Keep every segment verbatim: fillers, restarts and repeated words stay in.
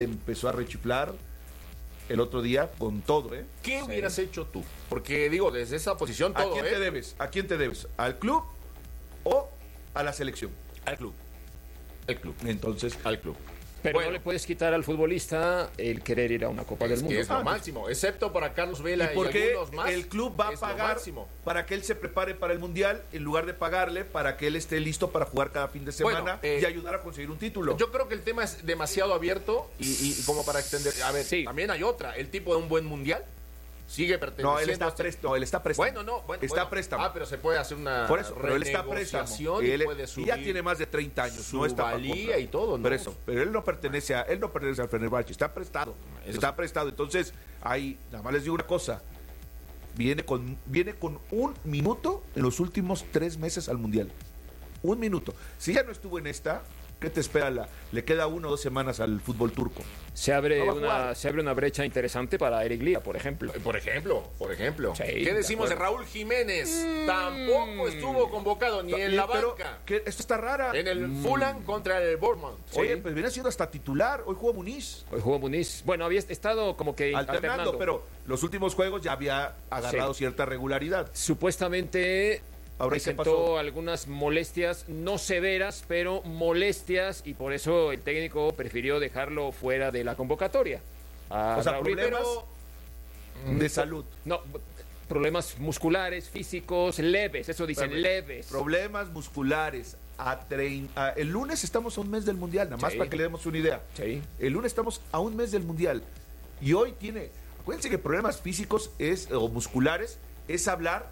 empezó a rechiflar el otro día con todo, ¿eh? ¿Qué Sí. hubieras hecho tú? Porque digo, desde esa posición todo, ¿A quién ¿eh? te debes? ¿A quién te debes? ¿Al club o a la selección? Al club. El club. Entonces, Al club. Pero Bueno. no le puedes quitar al futbolista el querer ir a una Copa Es del que Mundo. es lo máximo, excepto para Carlos ¿y Vela y, por qué algunos más. el club va a es lo pagar máximo. para que él se prepare para el Mundial en lugar de pagarle para que él esté listo para jugar cada fin de semana Bueno, eh, y ayudar a conseguir un título? Yo creo que el tema es demasiado abierto y, y como para extender. A ver, Sí. también hay otra. El tipo de un buen mundial sigue perteneciendo. No, él está a este- presto, no, él está préstamo. Bueno, no, bueno, está bueno. préstamo. Ah, pero se puede hacer una Por eso, pero él está préstamo. renegociación Y, y él- puede y subir ya tiene más de treinta años, su no está para valía comprar. y todo, ¿no? Por eso, pero él no pertenece a él no pertenece al Fenerbahce, está prestado. Eso está sí. prestado. Entonces, ahí nada más les digo una cosa. Viene con viene con un minuto en los últimos tres meses al Mundial. Un minuto. Si ya no estuvo en esta, ¿qué te espera? La, le queda una o dos semanas al fútbol turco. Se abre, No va a una, jugar. se abre una brecha interesante para Eric Lira, por ejemplo. Por ejemplo, por ejemplo. Sí, ¿Qué de decimos de, acuerdo. Raúl Jiménez? Tampoco estuvo convocado ni en la Pero, banca. ¿qué? Esto está rara. En el Fulham contra el Bournemouth. Oye, Sí. pues viene siendo hasta titular. Hoy jugó Muniz. Hoy jugó Muniz. Bueno, había estado como que Alternando, alternando. pero los últimos juegos ya había agarrado Sí. cierta regularidad. Supuestamente Ahora, ¿qué presentó pasó? algunas molestias, no severas, pero molestias, y por eso el técnico prefirió dejarlo fuera de la convocatoria. A O sea, Raúl problemas Pero- de salud. No, problemas musculares, físicos, leves, eso dicen, Espérame. leves. Problemas musculares. A trein- a- el lunes estamos a un mes del Mundial, nada más Sí. para que le demos una idea. Sí. El lunes estamos a un mes del Mundial. Y hoy tiene, acuérdense que problemas físicos es, o musculares es hablar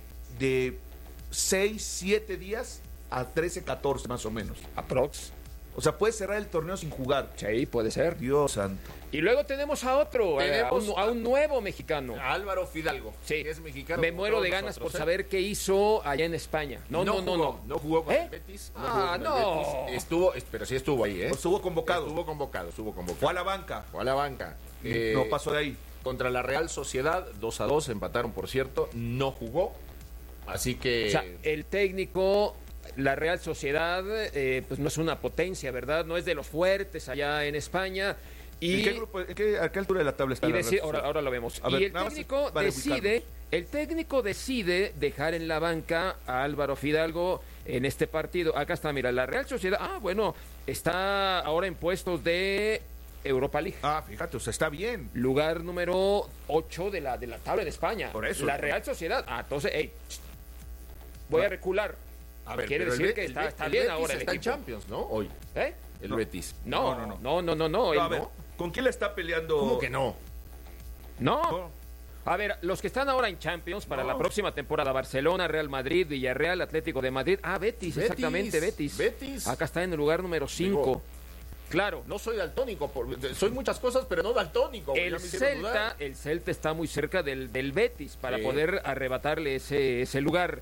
de seis, siete días a trece, catorce más o menos. Aprox. O sea, puede cerrar el torneo sin jugar. Sí, puede ser. Dios santo. Y luego tenemos a otro, eh, a, Tenemos un, a un nuevo mexicano. A Álvaro Fidalgo. Sí. Que es mexicano. Me como muero todos de ganas por nosotros, ¿eh? saber qué hizo allá en España. No, no, no, jugó, no. No jugó con ¿Eh? el Betis. Ah, jugó con el no. Betis. Estuvo, pero sí estuvo ahí, ¿eh? O estuvo convocado. Estuvo convocado, estuvo convocado. Fue a la banca. Fue a la banca. Eh, no pasó de ahí. Contra la Real Sociedad, dos a dos, empataron, por cierto. No jugó. Así que. O sea, el técnico, la Real Sociedad, eh, pues no es una potencia, ¿verdad? No es de los fuertes allá en España. Y, ¿En qué grupo, en qué, a qué altura de la tabla está y la deci- Red ahora, Social? ahora lo vemos. A y ver, el nada más técnico para decide, ubicarnos. el técnico decide dejar en la banca a Álvaro Fidalgo en este partido. Acá está, mira, la Real Sociedad, ah, bueno, está ahora en puestos de Europa League. Ah, fíjate, o sea, está bien. Lugar número ocho de la, de la tabla de España. Por eso. La Real Sociedad. Ah, entonces, hey, voy a recular. A ver, quiere pero el decir Be- que el está, Be- está el bien Betis ahora el está en equipo. Champions, ¿no? Hoy. ¿Eh? El No. Betis. No, No, no, no, no, no, no, él No, a ver, no. ¿con quién le está peleando? ¿Cómo que no? No. No. A ver, los que están ahora en Champions para No. la próxima temporada, Barcelona, Real Madrid, Villarreal, Atlético de Madrid. Ah, Betis, Betis, exactamente, Betis. Betis. Acá está en el lugar número cinco. Digo, Claro, No soy daltónico, por- soy muchas cosas, pero no daltónico. ya el me hicieron Celta, dudar. el Celta está muy cerca del, del Betis para Sí. poder arrebatarle ese, ese lugar.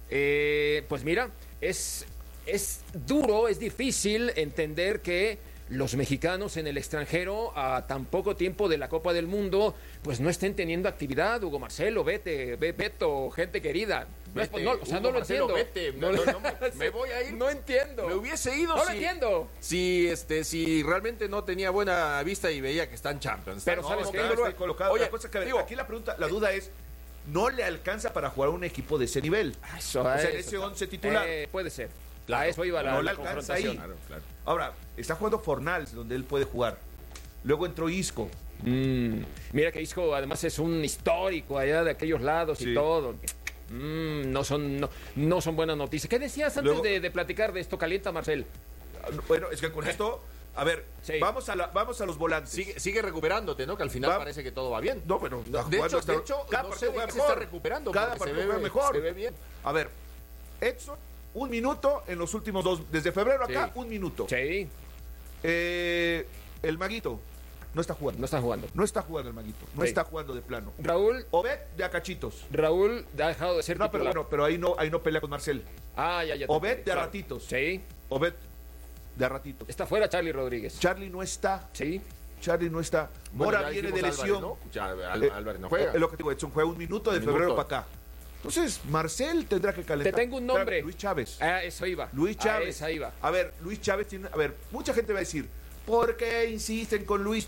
Eh, pues mira, es, es duro, es difícil entender que los mexicanos en el extranjero a tan poco tiempo de la Copa del Mundo pues no estén teniendo actividad. Hugo Marcelo, vete, ve, Beto, gente querida. No, es- Vete, no, o sea, Hugo no lo Marcelo, entiendo. vete. No, No, no, me- me voy a ir. No entiendo. Me hubiese ido No lo si, entiendo. si, este, si realmente no tenía buena vista y veía que está en Champions. Pero No, ¿sabes no, qué? pero- Está ahí colocado. Oye, la cosa que, a ver, digo, aquí la pregunta, la duda es, ¿no le alcanza para jugar a un equipo de ese nivel? Eso, O sea, en eso. ese once titular. Eh, puede ser. Claro. A eso iba la, No le la alcanza confrontación. ahí. Claro, claro. Ahora, está jugando Fornals, donde él puede jugar. Luego entró Isco. Mm, mira que Isco además es un histórico allá de aquellos lados Sí. y todo. Mm, no son no, no son buenas noticias. ¿Qué decías antes Luego- de, de platicar de esto? Calienta, Marcel. Bueno, es que con esto, a ver, Sí. vamos, a la- vamos a los volantes. Sigue, sigue recuperándote, ¿no? Que al final Va- parece que todo va bien. No, bueno, está de, jugando hecho, hasta- de hecho, cada no sé partido de juega qué se mejor. está recuperando. Cada porque partido se ve, juega mejor. Se ve bien. A ver, Edson, un minuto en los últimos dos, desde febrero acá, Sí. un minuto. Sí, Eh, el Maguito no está jugando. no está jugando. No está jugando el Maguito, no Sí. está jugando de plano. Raúl, Obed de acachitos. Raúl ha dejado de ser No, pero titular. bueno, pero ahí no, ahí no pelea con Marcel. Ah, ya, ya. te Obed entendí, de a claro. ratitos. Sí, Obed de a ratitos. está fuera Charlie Rodríguez. Charlie no está. Sí, Charlie no está. Bueno, Mora ya viene de dijimos lesión. Álvarez, ¿no? Ya, Al- Eh, Álvarez no juega. Es lo que te digo, Edson juega un minuto de Un febrero minuto. para acá. Entonces, Marcel tendrá que te calentar. tengo un nombre. Luis Chávez. Ah, eso iba. Luis A Chávez. esa iba. A ver, Luis Chávez tiene. A ver, mucha gente va a decir, ¿por qué insisten con Luis